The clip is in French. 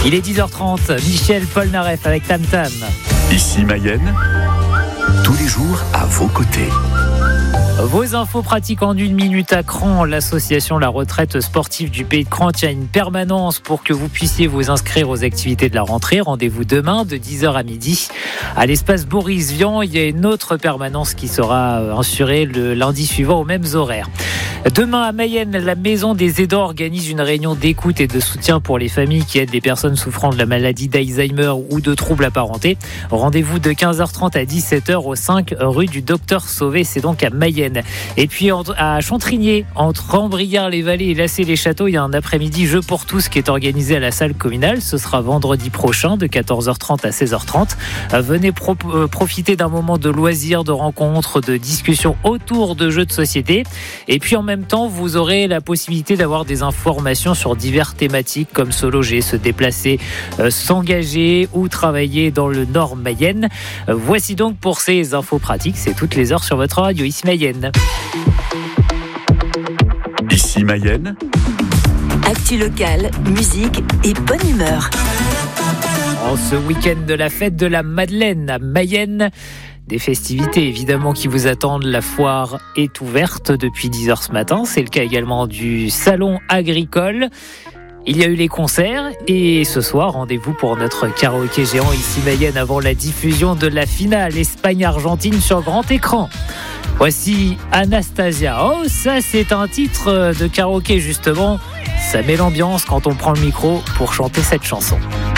Il est 10h30, Michel Polnareff avec Tam Tam. Ici Mayenne, tous les jours à vos côtés. Vos infos pratiques en 1 minute à Cran. L'association La Retraite Sportive du Pays de Cran tient une permanence pour que vous puissiez vous inscrire aux activités de la rentrée. Rendez-vous demain de 10h à midi. À l'espace Boris Vian, il y a une autre permanence qui sera assurée le lundi suivant aux mêmes horaires. Demain à Mayenne, la Maison des Aidants organise une réunion d'écoute et de soutien pour les familles qui aident les personnes souffrant de la maladie d'Alzheimer ou de troubles apparentés. Rendez-vous de 15h30 à 17h au 5 rue du Docteur Sauvé, c'est donc à Mayenne. Et puis à Chantrigné, entre Ambrières-les-Vallées et Lassay-les-Châteaux, il y a un après-midi Jeux pour tous qui est organisé à la salle communale. Ce sera vendredi prochain de 14h30 à 16h30. Venez profiter d'un moment de loisirs, de rencontres, de discussions autour de jeux de société. Et puis en même temps, vous aurez la possibilité d'avoir des informations sur diverses thématiques comme se loger, se déplacer, s'engager ou travailler dans le Nord Mayenne. Voici donc pour ces infos pratiques, c'est toutes les heures sur votre radio ici Mayenne. Ici Mayenne, actu locale, musique et bonne humeur. En ce week-end de la fête de la Madeleine à Mayenne, des festivités évidemment qui vous attendent. La foire est ouverte depuis 10h ce matin. C'est le cas également du salon agricole. Il y a eu les concerts et ce soir, rendez-vous pour notre karaoké géant ici Mayenne avant la diffusion de la finale Espagne-Argentine sur grand écran. Voici Anastasia. Oh, ça c'est un titre de karaoké justement. Ça met l'ambiance quand on prend le micro pour chanter cette chanson.